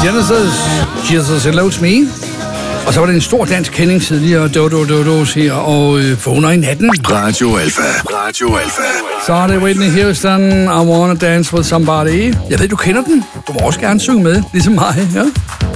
Genesis, Jesus Hello to Me. Og så var det en stor dansk kending tidligere, Dodo siger, og vågner i natten. Radio Alpha. Radio Alpha. Så er det Whitney Houston, I Wanna Dance With Somebody. Jeg ved, du kender den. Du må også gerne synge med, ligesom mig, ja?